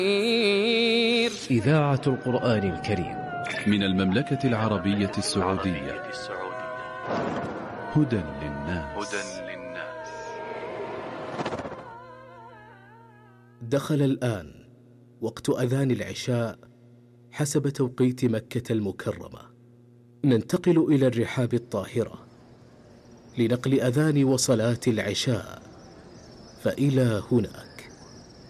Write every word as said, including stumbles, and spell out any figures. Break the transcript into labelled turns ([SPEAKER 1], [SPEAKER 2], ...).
[SPEAKER 1] إذاعة القرآن الكريم
[SPEAKER 2] من المملكة العربية السعودية. هدى للناس.
[SPEAKER 3] دخل الآن وقت أذان العشاء حسب توقيت مكة المكرمة. ننتقل إلى الرحاب الطاهرة لنقل أذان وصلاة العشاء، فإلى هناك.